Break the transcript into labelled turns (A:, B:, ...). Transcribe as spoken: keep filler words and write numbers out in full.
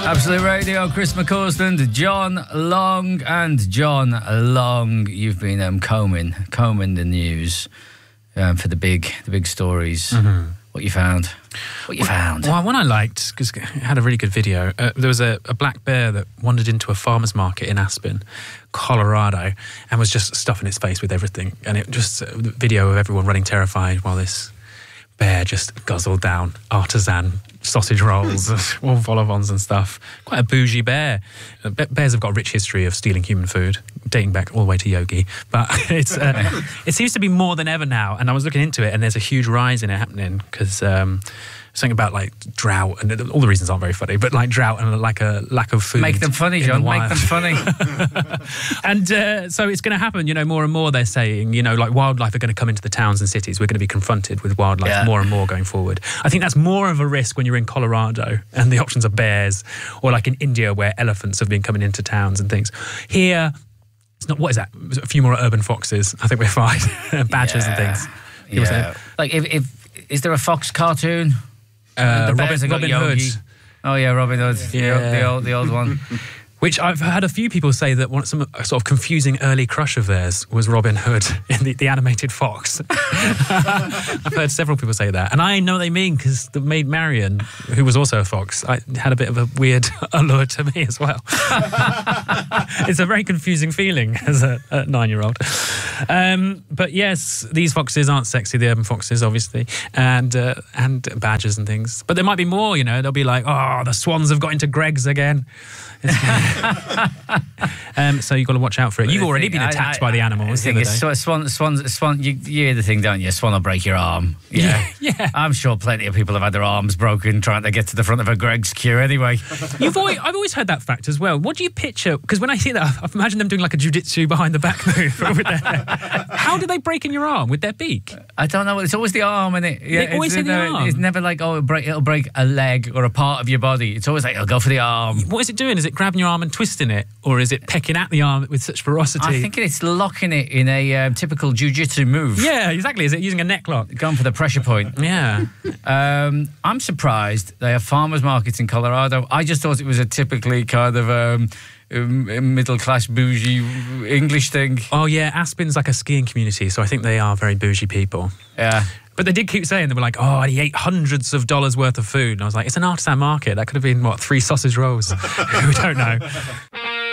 A: Absolute Radio, Chris McCausland, John Long, and John Long. You've been um, combing, combing the news um, for the big, the big stories. Mm-hmm. What you found? What you
B: well,
A: found?
B: Well, one I liked because it had a really good video. Uh, there was a, a black bear that wandered into a farmer's market in Aspen, Colorado, and was just stuffing its face with everything. And it just a video of everyone running terrified while this bear just guzzled down artisan sausage rolls, all vol-au-vents and stuff. Quite a bougie bear. Bears have got a rich history of stealing human food, dating back all the way to Yogi. But it's uh, it seems to be more than ever now. And I was looking into it, and there's a huge rise in it happening because um, something about like drought, and all the reasons aren't very funny, but like drought and like a lack of food.
A: Make them funny, John. The Make them funny.
B: And uh, so it's going to happen, you know, more and more. They're saying, you know, like wildlife are going to come into the towns and cities. We're going to be confronted with wildlife yeah. more and more going forward. I think that's more of a risk when you're in Colorado and the options are bears, or like in India where elephants have been coming into towns and things. Here, it's not. What is that? A few more urban foxes. I think we're fine. Badgers yeah. and things. People
A: yeah. Say, like, if, if is there a fox cartoon?
B: Uh, Robin, Robin Hood.
A: Oh yeah, Robin Hood.
B: Yeah.
A: The, the old, the old one.
B: Which I've had a few people say that one some a sort of confusing early crush of theirs was Robin Hood in the, the animated Fox. I've heard several people say that, and I know what they mean because the maid Marion, who was also a fox, I, had a bit of a weird allure to me as well. It's a very confusing feeling as a, a nine-year-old. Um, but yes, these foxes aren't sexy, the urban foxes, obviously, and uh, and badgers and things. But there might be more, you know. They'll be like, oh, the swans have got into Greggs again. um, so you've got to watch out for it. You've already been attacked I, I, by the animals.
A: The
B: the
A: swan, swan, swan, swan. You, you hear the thing, don't you? Swan will break your arm.
B: Yeah. yeah, yeah.
A: I'm sure plenty of people have had their arms broken trying to get to the front of a Greggs queue. Anyway,
B: you've always, I've always heard that fact as well. What do you picture? Because when I see that, I've imagined them doing like a jiu-jitsu behind the back move. With their, how do they break in your arm with their beak?
A: I don't know. It's always the arm, isn't it?
B: Yeah, they always say the
A: no,
B: arm.
A: It's never like oh, it'll break, it'll break a leg or a part of your body. It's always like it'll go for the arm.
B: What is it doing? Is it grabbing your arm and twisting it, or is it pecking at the arm with such ferocity?
A: I think it's locking it in a um, typical jiu-jitsu move.
B: Yeah, exactly. Is it using a neck lock?
A: Going for the pressure point.
B: Yeah.
A: um, I'm surprised they have farmers markets in Colorado. I just thought it was a typically kind of um, middle-class bougie English thing.
B: Oh yeah, Aspen's like a skiing community, so I think they are very bougie people.
A: Yeah.
B: But they did keep saying, they were like, oh, and he ate hundreds of dollars worth of food. And I was like, it's an artisan market. That could have been, what, three sausage rolls? We don't know.